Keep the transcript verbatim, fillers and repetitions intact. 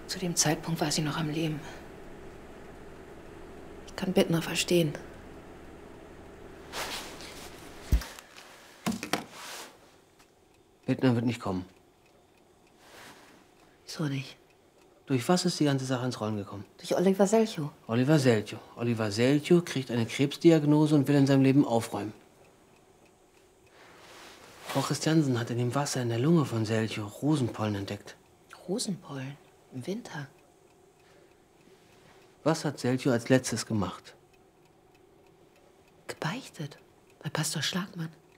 Zu dem Zeitpunkt war sie noch am Leben. Ich kann Bittner verstehen. Bittner wird nicht kommen. Wieso nicht? Durch was ist die ganze Sache ins Rollen gekommen? Durch Oliver Selchow. Oliver Selchow. Oliver Selchow kriegt eine Krebsdiagnose und will in seinem Leben aufräumen. Frau Christiansen hat in dem Wasser in der Lunge von Selchow Rosenpollen entdeckt. Rosenpollen? Im Winter? Was hat Selchow als letztes gemacht? Gebeichtet. Bei Pastor Schlagmann.